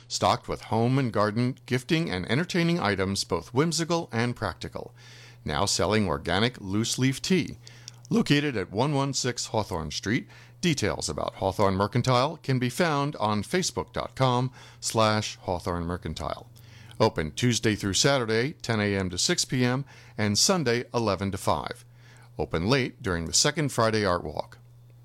stocked with home and garden, gifting, and entertaining items both whimsical and practical. Now selling organic loose-leaf tea. Located at 116 Hawthorne Street, details about Hawthorne Mercantile can be found on facebook.com/Hawthorne Mercantile. Open Tuesday through Saturday, 10 a.m. to 6 p.m., and Sunday, 11 to 5. Open late during the second Friday Art Walk.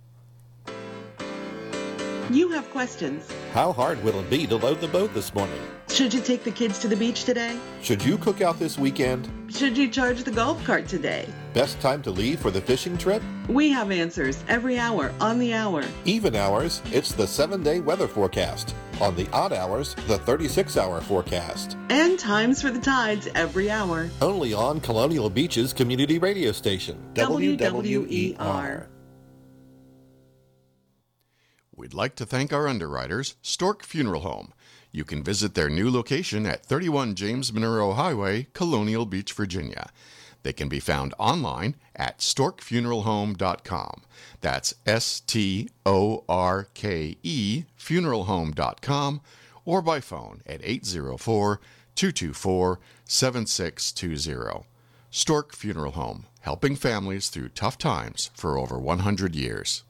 You have questions. How hard will it be to load the boat this morning? Should you take the kids to the beach today? Should you cook out this weekend? Should you charge the golf cart today? Best time to leave for the fishing trip? We have answers every hour on the hour. Even hours, it's the 7-day weather forecast. On the odd hours, the 36-hour forecast. And times for the tides every hour. Only on Colonial Beach's community radio station, WWER. We'd like to thank our underwriters, Stork Funeral Home. You can visit their new location at 31 James Monroe Highway, Colonial Beach, Virginia. They can be found online at storkfuneralhome.com. That's STORKE funeralhome.com, or by phone at 804-224-7620. Stork Funeral Home, helping families through tough times for over 100 years.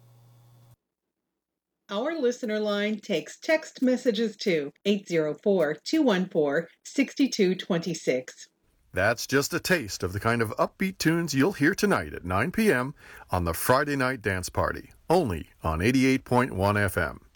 Our listener line takes text messages to 804-214-6226. That's just a taste of the kind of upbeat tunes you'll hear tonight at 9 p.m. on the Friday Night Dance Party, only on 88.1 FM.